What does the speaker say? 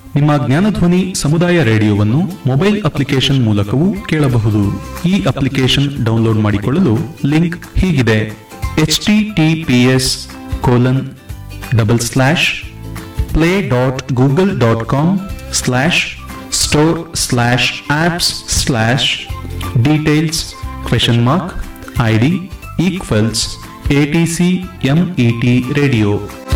ನಿಮ್ಮ ಜ್ಞಾನಧ್ವನಿ ಸಮುದಾಯ ರೇಡಿಯೋವನ್ನು mobile application ಮೂಲಕವೂ ಕೇಳಬಹುದು. ಈ ಅಪ್ಲಿಕೇಶನ್ ಡೌನ್ಲೋಡ್ ಮಾಡಿಕೊಳ್ಳಲು ಲಿಂಕ್ ಹೀಗಿದೆ: https://play.google.com/store/apps/details ?ID =ATC MET radio.